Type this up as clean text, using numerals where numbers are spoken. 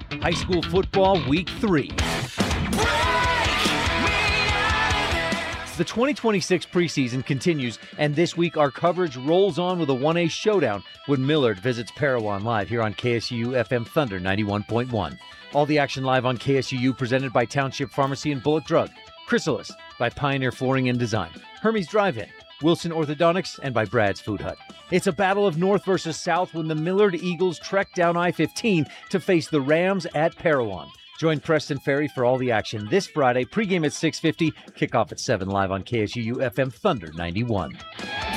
High school football week 3. The 2026 preseason continues, and this week our coverage rolls on with a 1A showdown when Millard visits Parowan live here on KSUU FM Thunder 91.1. All the action live on KSUU presented by Township Pharmacy and Bullock Drug, Chrysalis by Pioneer Flooring and Design, Hermes Drive-In, Wilson Orthodontics, and by Brad's Food Hut. It's a battle of North versus South when the Millard Eagles trek down I-15 to face the Rams at Parowan. Join Preston Ferry for all the action this Friday, pregame at 6:50, kickoff at 7 live on KSUU FM Thunder 91.